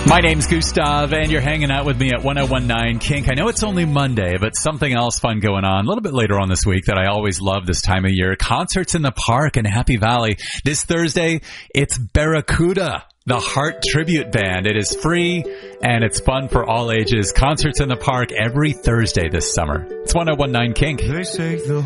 My name's Gustav, and you're hanging out with me at 1019 Kink. I know it's only Monday, but something else fun going on a little bit later on this week that I always love this time of year. Concerts in the park in Happy Valley. This Thursday, it's Barracuda, the Heart Tribute Band. It is free, and it's fun for all ages. Concerts in the park every Thursday this summer. It's 1019 Kink. They say the